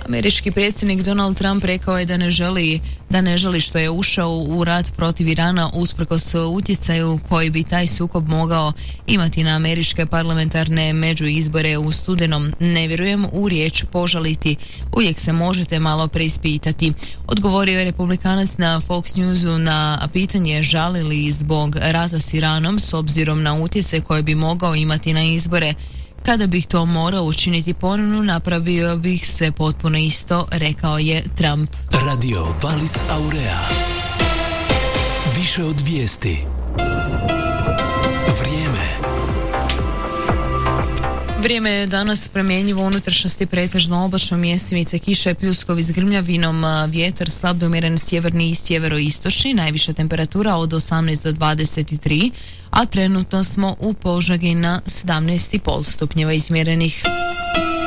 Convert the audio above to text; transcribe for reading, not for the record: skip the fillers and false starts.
Američki predsjednik Donald Trump rekao je da ne želi što je ušao u rat protiv Irana usprkos utjecaju koji bi taj sukob mogao imati na američke parlamentarne međuizbore u studenom. Ne vjerujem u riječ požaliti. Uvijek se možete malo preispitati. Odgovorio je republikanac na Fox Newsu na pitanje žali li zbog rata s Iranom s obzirom na utjecaj koji bi mogao imati na izbore. Kada bih to morao učiniti ponovno, napravio bih sve potpuno isto, rekao je Trump. Radio Valis Aurea. Više od vijesti. Vrijeme je danas promjenjivo, unutrašnjosti pretežno oblačno, mjestimice kiše, pljuskovi s grmljavinom, vjetar slab do umjeren sjeverni i sjeveroistočni, najviša temperatura od 18 do 23, a trenutno smo u Požegi na 17,5 stupnjeva izmjerenih.